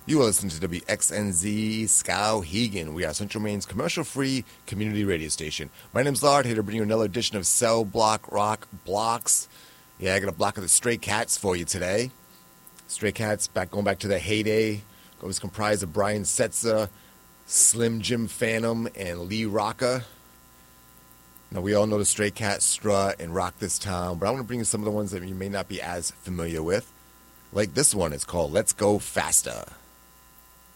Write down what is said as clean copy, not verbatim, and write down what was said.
You are listening to WXNZ Skowhegan. We are Central Maine's commercial-free community radio station. My name's Lard, here to bring you another edition of Cell Block Rock Blocks. Yeah, I got a block of the Stray Cats for you today. Stray Cats, going back to their heyday. It was comprised of Brian Setzer, Slim Jim Phantom, and Lee Rocca. Now, we all know the Stray Cats strut and rock this town, but I want to bring you some of the ones that you may not be as familiar with. Like this one, it's called Let's Go Faster.